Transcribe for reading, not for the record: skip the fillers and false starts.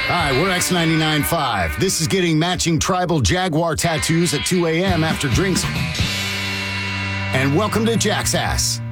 Hi, we're X99.5. This is getting matching tribal jaguar tattoos at 2 a.m. after drinks. And welcome to Jack's Ass.